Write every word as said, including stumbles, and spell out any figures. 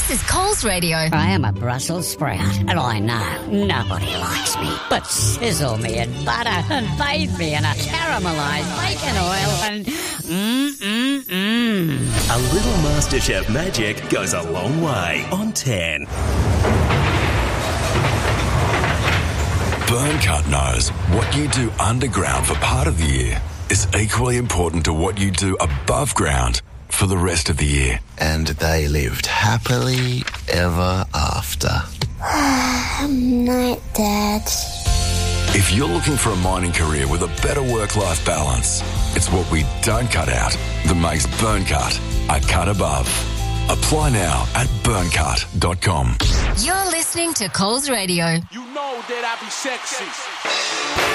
This is Coles Radio. I am a Brussels sprout, and I know nobody likes me. But sizzle me in butter and bathe me in a caramelised bacon oil and mmm-mmm-mmm. A little MasterChef magic goes a long way on ten. Burncut knows what you do underground for part of the year is equally important to what you do above ground for the rest of the year. And they lived happily ever after. Night, Dad. If you're looking for a mining career with a better work-life balance, it's what we don't cut out that makes Burncut a cut above. Apply now at burncut dot com. You're listening to Coles Radio. You know that I be sexy.